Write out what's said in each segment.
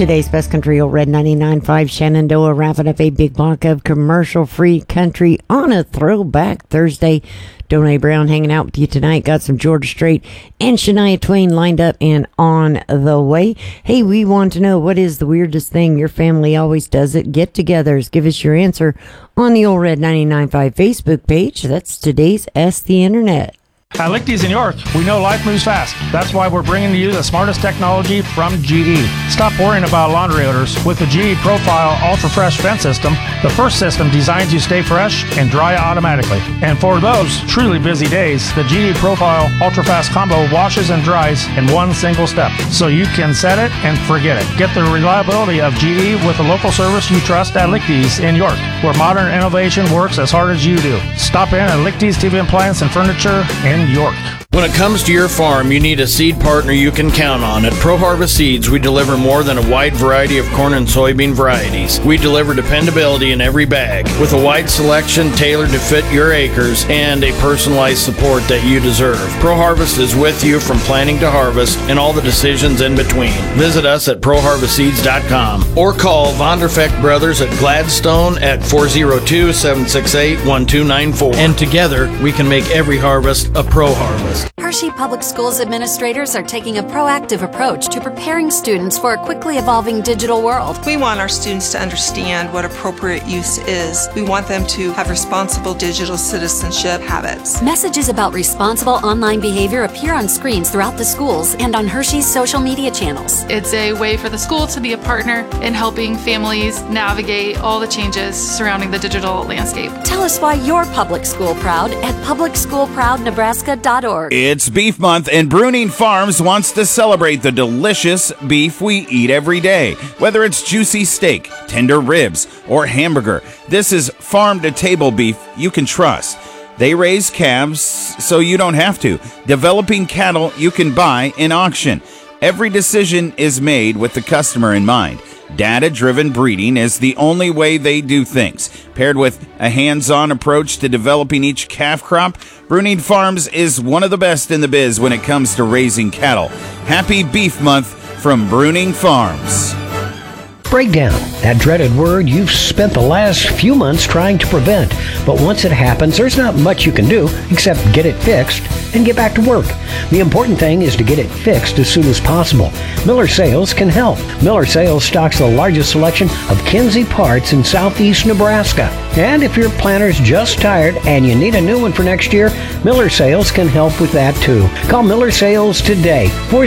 Today's Best Country Old Red 99.5 Shenandoah, wrapping up a big block of commercial-free country on a Throwback Thursday. Donnie Brown hanging out with you tonight. Got some Georgia Strait and Shania Twain lined up and on the way. Hey, we want to know, what is the weirdest thing your family always does at get-togethers? Give us your answer on the Old Red 99.5 Facebook page. That's today's Ask the Internet. At Lichty's in York, we know life moves fast. That's why we're bringing you the smartest technology from GE. Stop worrying about laundry odors. With the GE Profile Ultra Fresh Vent System, the first system designs you stay fresh and dry automatically. And for those truly busy days, the GE Profile Ultra Fast Combo washes and dries in one single step, so you can set it and forget it. Get the reliability of GE with a local service you trust at Lichty's in York, where modern innovation works as hard as you do. Stop in at Lichty's TV Appliance and Furniture in York. When it comes to your farm, you need a seed partner you can count on. At Pro Harvest Seeds, we deliver more than a wide variety of corn and soybean varieties. We deliver dependability in every bag, with a wide selection tailored to fit your acres and a personalized support that you deserve. Pro Harvest is with you from planting to harvest and all the decisions in between. Visit us at ProHarvestSeeds.com or call Vonderfeck Brothers at Gladstone at 402-768-1294. And together, we can make every harvest a Pro Harvest. Hershey Public Schools administrators are taking a proactive approach to preparing students for a quickly evolving digital world. We want our students to understand what appropriate use is. We want them to have responsible digital citizenship habits. Messages about responsible online behavior appear on screens throughout the schools and on Hershey's social media channels. It's a way for the school to be a partner in helping families navigate all the changes surrounding the digital landscape. Tell us why you're public school proud at publicschoolproudnebraska.org. It's Beef Month, and Bruning Farms wants to celebrate the delicious beef we eat every day. Whether it's juicy steak, tender ribs, or hamburger, this is farm-to-table beef you can trust. They raise calves so you don't have to. Developing cattle you can buy in auction. Every decision is made with the customer in mind. Data-driven breeding is the only way they do things. Paired with a hands-on approach to developing each calf crop, Bruning Farms is one of the best in the biz when it comes to raising cattle. Happy Beef Month from Bruning Farms. Breakdown, that dreaded word you've spent the last few months trying to prevent. But once it happens, there's not much you can do except get it fixed and get back to work. The important thing is to get it fixed as soon as possible. Miller Sales can help. Miller Sales stocks the largest selection of Kinsey parts in southeast Nebraska. And if your planter's just tired and you need a new one for next year, Miller Sales can help with that too. Call Miller Sales today,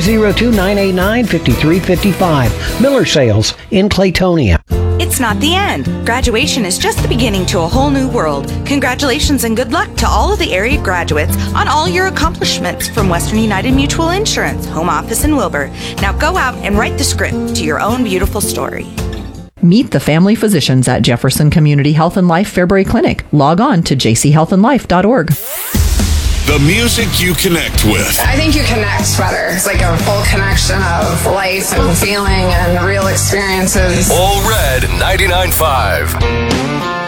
402-989-5355. Miller Sales in Claytonia. It's not the end. Graduation is just the beginning to a whole new world. Congratulations and good luck to all of the area graduates on all your accomplishments from Western United Mutual Insurance, home office in Wilbur. Now go out and write the script to your own beautiful story. Meet the family physicians at Jefferson Community Health and Life Fairbury Clinic. Log on to jchealthandlife.org. The music you connect with. I think you connect better. It's like a full connection of life and feeling and real experiences. All Red 99.5.